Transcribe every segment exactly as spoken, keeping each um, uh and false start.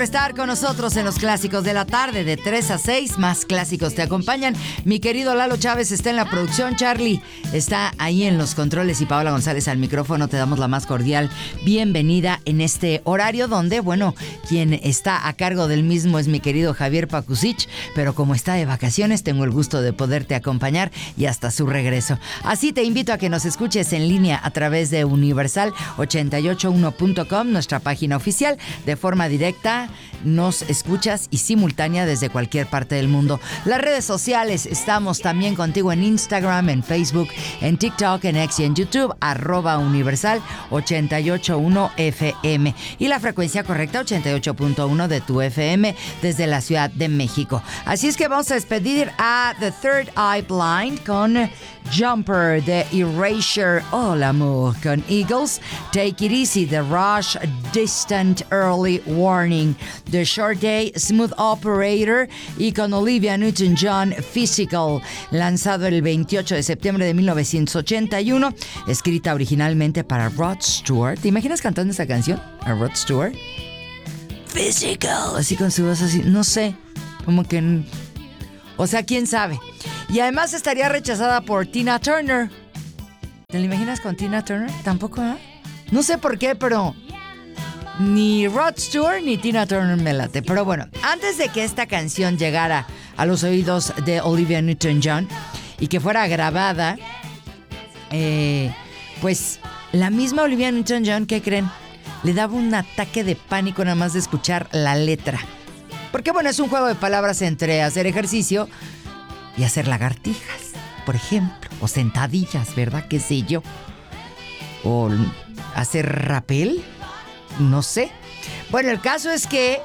estar con nosotros en los clásicos de la tarde, de tres a seis. Más clásicos te acompañan. Mi querido Lalo Chávez está en la producción. Charlie está ahí en los controles y Paola González al micrófono. Te damos la más cordial bienvenida en este horario donde, bueno, quien está a cargo del mismo es mi querido Javier Pakusich, pero como está de vacaciones, tengo el gusto de poderte acompañar y hasta su regreso. Así te invito a que nos escuches en línea a través de Universal ochenta y ocho uno punto com, nuestra página oficial. De forma directa nos escuchas y simultánea desde cualquier parte del mundo. Las redes sociales, estamos también contigo en Instagram, en Facebook, en TikTok, en X y en YouTube, arroba Universal ochenta y ocho uno F M. Y la frecuencia correcta, ochenta y ocho punto uno de tu F M desde la Ciudad de México. Así es que vamos a despedir a The Third Eye Blind con Jumper, The Erasure, Oh l'Amour con Eagles, Take It Easy, The Rush, Distant Early Warning, The Short Day, Smooth Operator, y con Olivia Newton-John, Physical, lanzado el veintiocho de septiembre de mil novecientos ochenta y uno, escrita originalmente para Rod Stewart. ¿Te imaginas cantando esta canción a Rod Stewart? Physical, así con su voz así, no sé, como que, o sea, quién sabe. Y además estaría rechazada por Tina Turner. ¿Te la imaginas con Tina Turner? Tampoco, ¿eh? No sé por qué, pero ni Rod Stewart ni Tina Turner me late. Pero bueno, antes de que esta canción llegara a los oídos de Olivia Newton-John y que fuera grabada, eh, pues la misma Olivia Newton-John, ¿qué creen? Le daba un ataque de pánico nada más de escuchar la letra. Porque bueno, es un juego de palabras entre hacer ejercicio y hacer lagartijas, por ejemplo, o sentadillas, ¿verdad? ¿Qué sé yo? O hacer rapel, no sé. Bueno, el caso es que,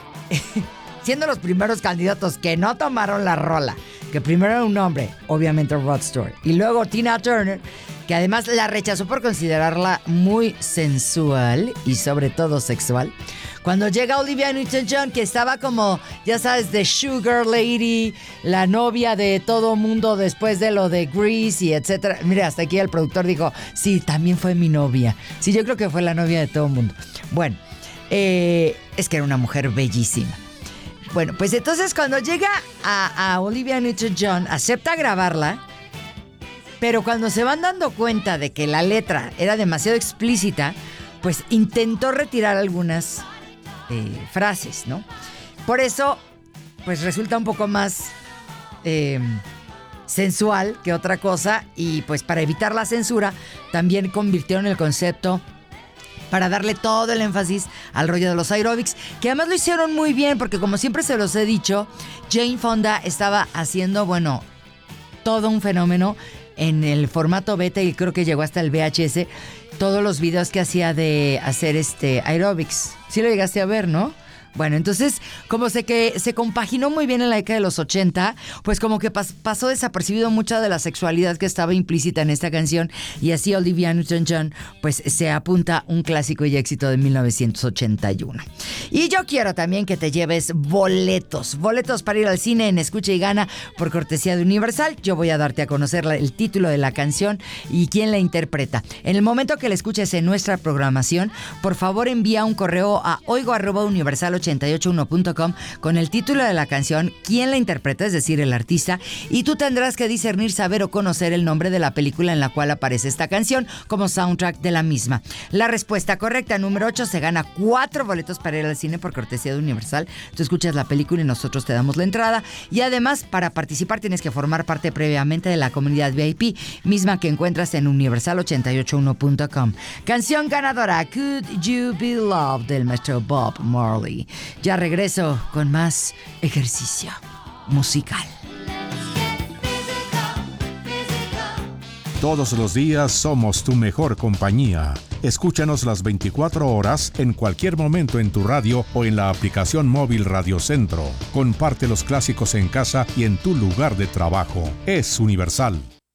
siendo los primeros candidatos que no tomaron la rola, que primero era un hombre, obviamente Rod Stewart, y luego Tina Turner, que además la rechazó por considerarla muy sensual y sobre todo sexual. Cuando llega Olivia Newton-John, que estaba como, ya sabes, The Sugar Lady, la novia de todo mundo después de lo de Grease y etcétera. Mira, hasta aquí el productor dijo, sí, también fue mi novia. Sí, yo creo que fue la novia de todo mundo. Bueno, eh, es que era una mujer bellísima. Bueno, pues entonces cuando llega a, a Olivia Newton-John, acepta grabarla, pero cuando se van dando cuenta de que la letra era demasiado explícita, pues intentó retirar algunas eh, frases, ¿no? Por eso, pues resulta un poco más eh, sensual que otra cosa, y pues para evitar la censura, también convirtieron el concepto para darle todo el énfasis al rollo de los aeróbics, que además lo hicieron muy bien, porque como siempre se los he dicho, Jane Fonda estaba haciendo, bueno, todo un fenómeno en el formato beta, y creo que llegó hasta el V H S, todos los videos que hacía de hacer este aeróbics. Sí lo llegaste a ver, ¿no? Bueno, entonces, como sé que se compaginó muy bien en la década de los ochenta, pues como que pas- pasó desapercibido mucha de la sexualidad que estaba implícita en esta canción, y así Olivia Newton-John pues se apunta un clásico y éxito de mil novecientos ochenta y uno. Y yo quiero también que te lleves boletos, boletos para ir al cine en Escucha y Gana por cortesía de Universal. Yo voy a darte a conocer la, el título de la canción y quién la interpreta. En el momento que la escuches en nuestra programación, por favor envía un correo a oigo arroba universal ochenta y ocho uno punto com con el título de la canción, quién la interpreta, es decir, el artista, y tú tendrás que discernir, saber o conocer el nombre de la película en la cual aparece esta canción como soundtrack de la misma. La respuesta correcta, número ocho, se gana cuatro boletos para ir al cine por cortesía de Universal. Tú escuchas la película y nosotros te damos la entrada, y además para participar tienes que formar parte previamente de la comunidad V I P, misma que encuentras en universal ochenta y ocho uno punto com. Canción ganadora, Could You Be Loved, del maestro Bob Marley. Ya regreso con más ejercicio musical. Todos los días somos tu mejor compañía. Escúchanos las veinticuatro horas en cualquier momento en tu radio o en la aplicación móvil Radio Centro. Comparte los clásicos en casa y en tu lugar de trabajo. Es Universal.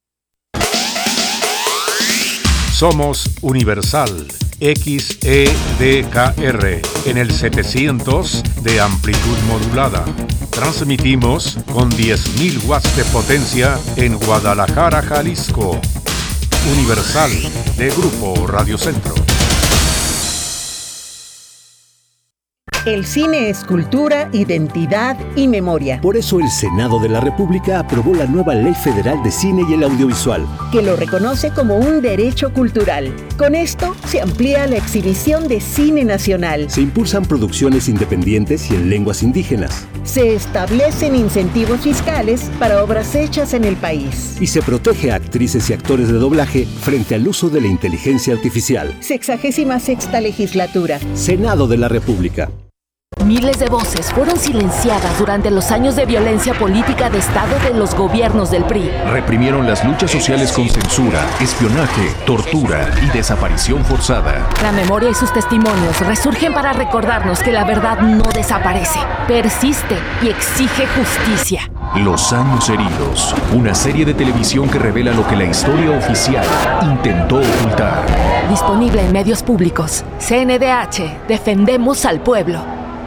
Somos Universal. X E D K R en el setecientos de amplitud modulada. Transmitimos con diez mil watts de potencia en Guadalajara, Jalisco. Universal, de Grupo Radio Centro. El cine es cultura, identidad y memoria. Por eso el Senado de la República aprobó la nueva Ley Federal de Cine y el Audiovisual, que lo reconoce como un derecho cultural. Con esto se amplía la exhibición de cine nacional. Se impulsan producciones independientes y en lenguas indígenas. Se establecen incentivos fiscales para obras hechas en el país. Y se protege a actrices y actores de doblaje frente al uso de la inteligencia artificial. Sexagésima sexta legislatura. Senado de la República. Miles de voces fueron silenciadas durante los años de violencia política de Estado de los gobiernos del P R I. Reprimieron las luchas sociales con censura, espionaje, tortura y desaparición forzada. La memoria y sus testimonios resurgen para recordarnos que la verdad no desaparece, persiste y exige justicia. Los años heridos, una serie de televisión que revela lo que la historia oficial intentó ocultar. Disponible en medios públicos. C N D H, defendemos al pueblo.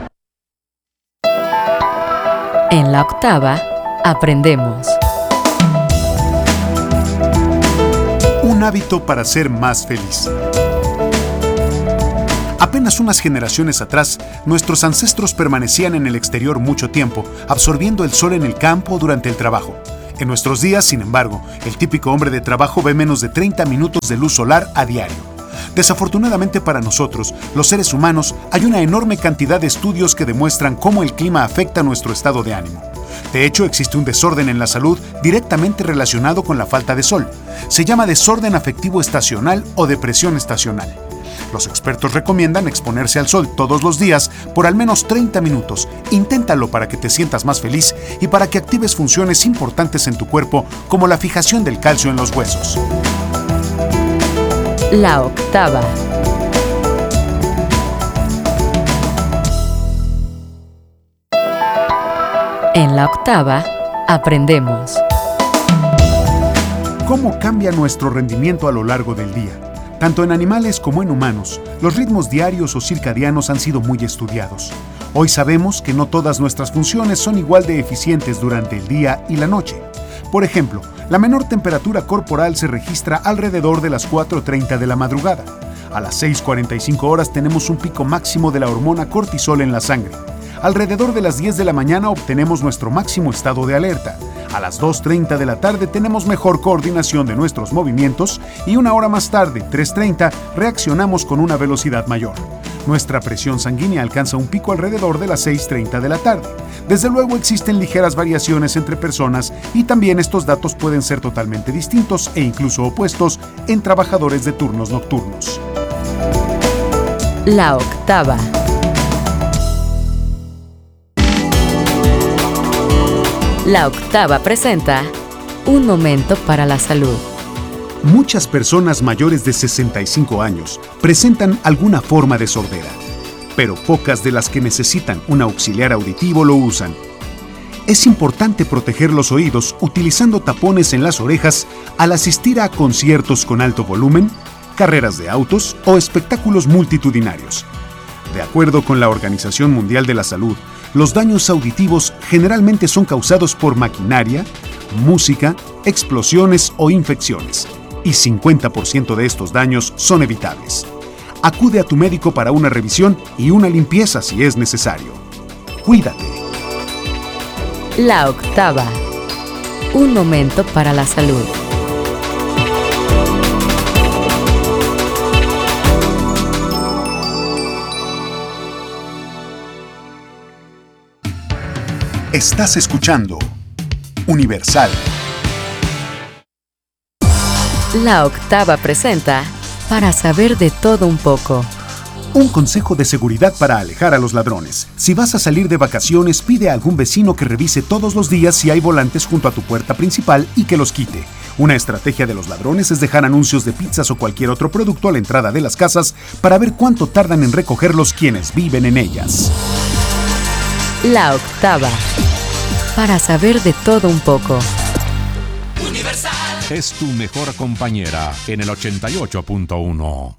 En la octava, aprendemos. Un hábito para ser más feliz. Apenas unas generaciones atrás, nuestros ancestros permanecían en el exterior mucho tiempo, absorbiendo el sol en el campo durante el trabajo. En nuestros días, sin embargo, el típico hombre de trabajo ve menos de treinta minutos de luz solar a diario. Desafortunadamente para nosotros, los seres humanos, hay una enorme cantidad de estudios que demuestran cómo el clima afecta nuestro estado de ánimo. De hecho, existe un desorden en la salud directamente relacionado con la falta de sol. Se llama desorden afectivo estacional o depresión estacional. Los expertos recomiendan exponerse al sol todos los días por al menos treinta minutos. Inténtalo para que te sientas más feliz y para que actives funciones importantes en tu cuerpo como la fijación del calcio en los huesos. La octava. En la octava, aprendemos. ¿Cómo cambia nuestro rendimiento a lo largo del día? Tanto en animales como en humanos, los ritmos diarios o circadianos han sido muy estudiados. Hoy sabemos que no todas nuestras funciones son igual de eficientes durante el día y la noche. Por ejemplo, la menor temperatura corporal se registra alrededor de las cuatro treinta de la madrugada. A las seis cuarenta y cinco horas tenemos un pico máximo de la hormona cortisol en la sangre. Alrededor de las diez de la mañana obtenemos nuestro máximo estado de alerta. A las dos treinta de la tarde tenemos mejor coordinación de nuestros movimientos y una hora más tarde, tres treinta, reaccionamos con una velocidad mayor. Nuestra presión sanguínea alcanza un pico alrededor de las seis treinta de la tarde. Desde luego existen ligeras variaciones entre personas y también estos datos pueden ser totalmente distintos e incluso opuestos en trabajadores de turnos nocturnos. La octava. La octava presenta Un momento para la salud. Muchas personas mayores de sesenta y cinco años presentan alguna forma de sordera, pero pocas de las que necesitan un auxiliar auditivo lo usan. Es importante proteger los oídos utilizando tapones en las orejas al asistir a conciertos con alto volumen, carreras de autos o espectáculos multitudinarios. De acuerdo con la Organización Mundial de la Salud, los daños auditivos generalmente son causados por maquinaria, música, explosiones o infecciones, y cincuenta por ciento de estos daños son evitables. Acude a tu médico para una revisión y una limpieza si es necesario. Cuídate. La octava. Un momento para la salud. Estás escuchando Universal. La octava presenta Para saber de todo un poco. Un consejo de seguridad para alejar a los ladrones. Si vas a salir de vacaciones, pide a algún vecino que revise todos los días si hay volantes junto a tu puerta principal y que los quite. Una estrategia de los ladrones es dejar anuncios de pizzas o cualquier otro producto a la entrada de las casas para ver cuánto tardan en recogerlos quienes viven en ellas. La octava. Para saber de todo un poco. Es tu mejor compañera en el ochenta y ocho punto uno.